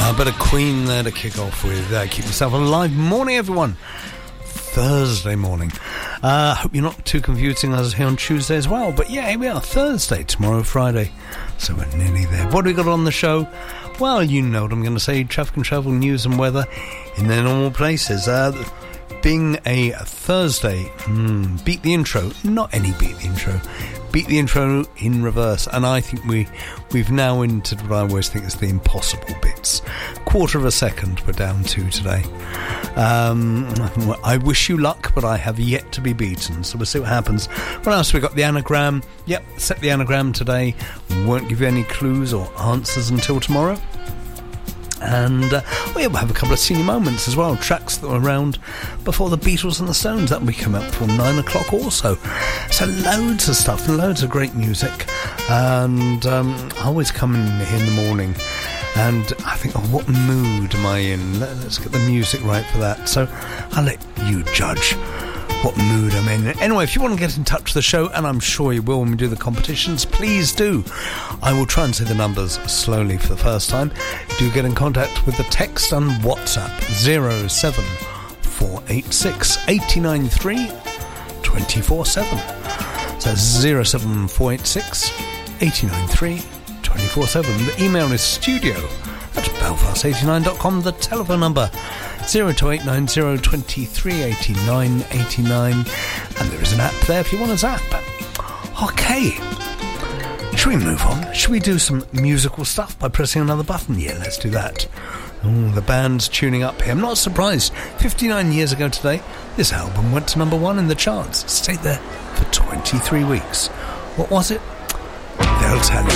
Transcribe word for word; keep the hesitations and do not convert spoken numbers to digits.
A bit of Queen there to kick off with. Uh, keep yourself alive. Morning, everyone. Thursday morning. Uh, hope you're not too confusing us here on Tuesday as well. But yeah, here we are. Thursday, tomorrow, Friday. So we're nearly there. What do we got on the show? Well, you know what I'm going to say. Traffic and travel, news and weather in their normal places. Uh, being a Thursday, hmm, beat the intro. Not any beat the intro. Beat the intro in reverse, and I think we, we've now entered what I always think is the impossible bits. Quarter of a second we're down to today. Um, I wish you luck, but I have yet to be beaten, so we'll see what happens. What else? We got the anagram. Yep, set the anagram today. Won't give you any clues or answers until tomorrow. And uh, we'll have a couple of senior moments as well, tracks that were around before the Beatles and the Stones. That will be coming up for nine o'clock also. So loads of stuff, loads of great music. And um, I always come in here in the morning and I think, oh, what mood am I in? Let's get the music right for that. So I'll let you judge what mood I'm in. Anyway, if you want to get in touch with the show, and I'm sure you will when we do the competitions, please do. I will try and say the numbers slowly for the first time. Do get in contact with the text and WhatsApp zero seven four eight six eight nine three two four seven. So zero seven four eight six eight nine three two four seven. The email is studio at belfast eighty-nine dot com. The telephone number zero two eight nine zero two three eight nine eight nine, and there is an app there if you want a zap. Okay, should we move on? Should we do some musical stuff by pressing another button? Yeah, let's do that. Oh, the band's tuning up here. I'm not surprised. fifty-nine years ago today, this album went to number one in the charts. Stayed there for twenty-three weeks. What was it? They'll tell you.